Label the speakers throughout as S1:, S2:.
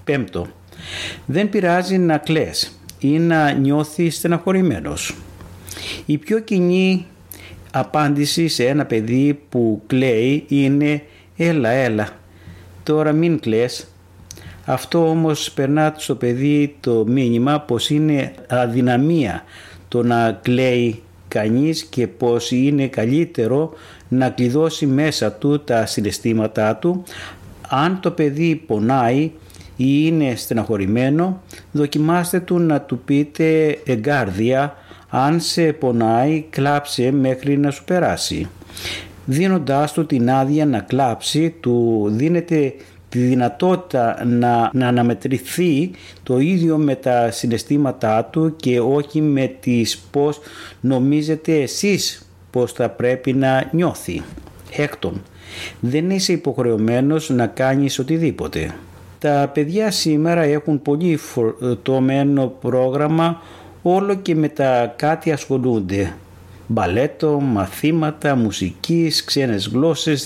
S1: Πέμπτο, δεν πειράζει να κλαις ή να νιώθεις στεναχωρημένος. Η πιο κοινή απάντηση σε ένα παιδί που κλαίει είναι «έλα, τώρα μην κλαις». Αυτό όμως περνά στο παιδί το μήνυμα πως είναι αδυναμία το να κλαίει κανείς και πως είναι καλύτερο να κλειδώσει μέσα του τα συναισθήματά του. Αν το παιδί πονάει ή είναι στεναχωρημένο, δοκιμάστε του να του πείτε εγκάρδια «αν σε πονάει, κλάψε μέχρι να σου περάσει». Δίνοντάς του την άδεια να κλάψει, του δίνετε τη δυνατότητα να αναμετρηθεί το ίδιο με τα συναισθήματά του και όχι με τις πώς νομίζετε εσείς πως θα πρέπει να νιώθει. Έκτον, δεν είσαι υποχρεωμένος να κάνεις οτιδήποτε. Τα παιδιά σήμερα έχουν πολύ φορτωμένο πρόγραμμα, όλο και με τα κάτι ασχολούνται. Μπαλέτο, μαθήματα, μουσικής, ξένες γλώσσες,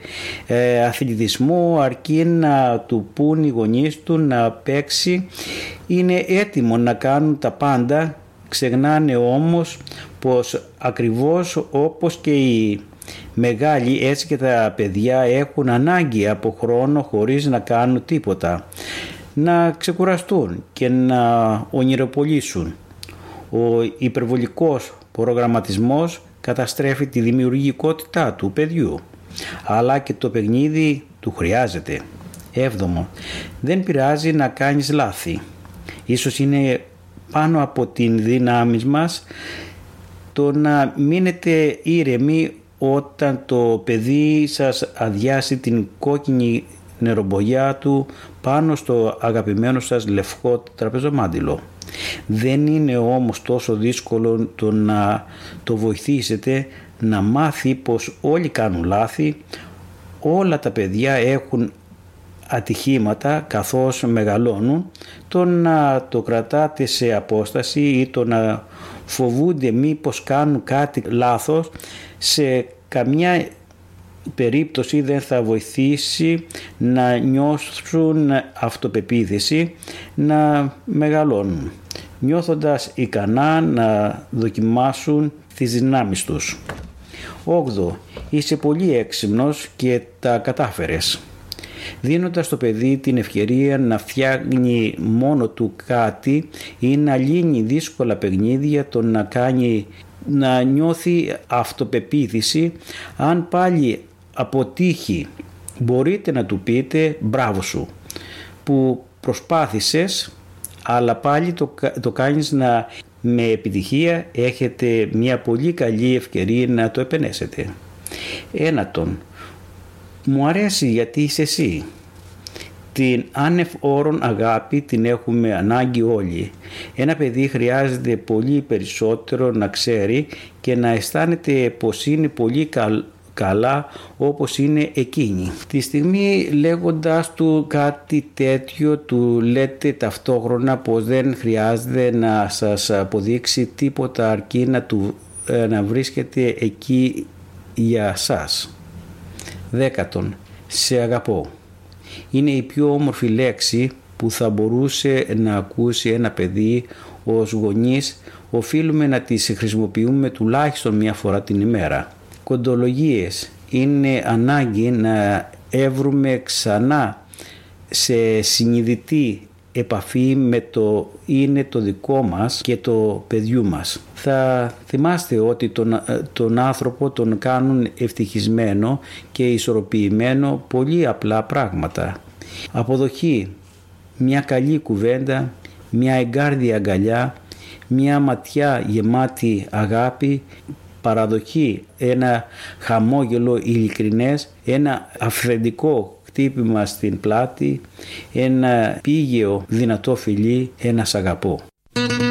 S1: αθλητισμό, αρκεί να του πούν οι γονείς του να παίξει. Είναι έτοιμο να κάνουν τα πάντα, ξεχνάνε όμως πως ακριβώς όπως και οι μεγάλοι, έτσι και τα παιδιά έχουν ανάγκη από χρόνο χωρίς να κάνουν τίποτα, να ξεκουραστούν και να ονειροπολίσουν. Ο υπερβολικός προγραμματισμός καταστρέφει τη δημιουργικότητά του παιδιού, αλλά και το παιχνίδι του χρειάζεται. Έβδομο, δεν πειράζει να κάνεις λάθη. Ίσως είναι πάνω από την δύναμη μας το να μείνετε ήρεμοι όταν το παιδί σας αδειάσει την κόκκινη νερομπογιά του πάνω στο αγαπημένο σας λευκό τραπεζομάντιλο. Δεν είναι όμως τόσο δύσκολο το να το βοηθήσετε να μάθει πως όλοι κάνουν λάθη, όλα τα παιδιά έχουν ατυχήματα καθώς μεγαλώνουν. Το να το κρατάτε σε απόσταση ή το να φοβούνται μήπως κάνουν κάτι λάθος σε καμιά περίπτωση δεν θα βοηθήσει να νιώσουν αυτοπεποίθηση, να μεγαλώνουν, νιώθοντας ικανά να δοκιμάσουν τις δυνάμεις τους. 8. Είσαι πολύ έξυπνος και τα κατάφερες. Δίνοντας το παιδί την ευκαιρία να φτιάχνει μόνο του κάτι ή να λύνει δύσκολα παιχνίδια, το να κάνει να νιώθει αυτοπεποίθηση. Αν πάλι αποτύχει, μπορείτε να του πείτε «μπράβο σου που προσπάθησες, αλλά πάλι το κάνεις με επιτυχία, έχετε μια πολύ καλή ευκαιρία να το επενέσετε». Ένατον, μου αρέσει γιατί είσαι εσύ. Την άνευ όρων αγάπη την έχουμε ανάγκη όλοι. Ένα παιδί χρειάζεται πολύ περισσότερο να ξέρει και να αισθάνεται πως είναι πολύ καλά όπως είναι εκείνη. Τη στιγμή λέγοντας του κάτι τέτοιο του λέτε ταυτόχρονα πως δεν χρειάζεται να σας αποδείξει τίποτα αρκεί να βρίσκεται εκεί για σας. 10. Σε αγαπώ. Είναι η πιο όμορφη λέξη που θα μπορούσε να ακούσει ένα παιδί. Ως γονείς οφείλουμε να τις χρησιμοποιούμε τουλάχιστον μία φορά την ημέρα. Κοντολογίες. Είναι ανάγκη να έβρουμε ξανά σε συνειδητή επαφή με το είναι το δικό μας και το παιδιού μας. Θα θυμάστε ότι τον άνθρωπο τον κάνουν ευτυχισμένο και ισορροπημένο πολύ απλά πράγματα. Αποδοχή, μια καλή κουβέντα, μια εγκάρδια αγκαλιά, μια ματιά γεμάτη αγάπη, παραδοχή, ένα χαμόγελο ειλικρινές, ένα αυθεντικό χτύπημα στην πλάτη, ένα πήγαιο δυνατό φιλί, ένα σ' αγαπώ.